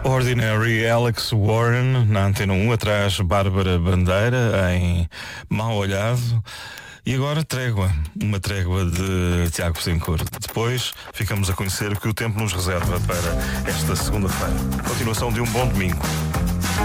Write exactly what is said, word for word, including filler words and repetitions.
Ordinary, Alex Warren na Antena um, atrás Bárbara Bandeira em Mal Olhado. E agora trégua, uma trégua de Tiago Betancourt. Depois ficamos a conhecer o que o tempo nos reserva para esta segunda-feira. Continuação de um bom domingo.